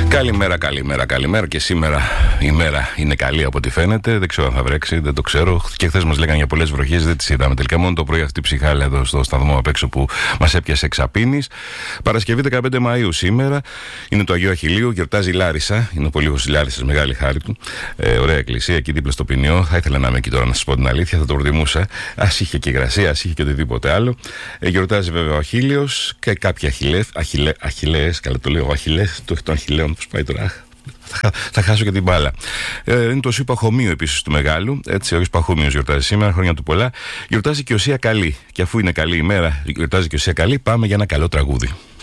Καλημέρα και σήμερα η μέρα είναι καλή από ό,τι φαίνεται. Δεν ξέρω αν θα βρέξει, δεν το ξέρω. Και χθες μας λέγανε για πολλές βροχές, δεν τις είδαμε τελικά. Μόνο το πρωί αυτή η ψυχάλα εδώ στο σταθμό απ' έξω που μας έπιασε εξαπίνης. Παρασκευή 15 Μαΐου σήμερα είναι το Αγίου Αχιλλείου, γιορτάζει η Λάρισα. Είναι ο Πολύγος της Λάρισας, μεγάλη χάρη του. Ωραία εκκλησία εκεί δίπλα στο Ποινιό. Θα ήθελα να είμαι εκεί τώρα, να σας πω την αλήθεια, θα το προτιμούσα. Ας είχε και υγρασία, ας είχε και οτιδήποτε άλλο. Γιορτάζει βέβαια ο Αχίλλειος και κάποιοι Αχιλλέες, καλά το λέω, ο Αχιλλές των Αχιλλέων, πώς πάει τώρα. Θα χάσω και την μπάλα. Είναι το Οσίου Παχωμίου επίσης του Μεγάλου. Έτσι, ο Οσίος Παχωμίος γιορτάζει σήμερα, χρόνια του πολλά. Γιορτάζει και Οσία Καλή. Και αφού είναι καλή ημέρα, γιορτάζει και Οσία Καλή, πάμε για ένα καλό τραγούδι.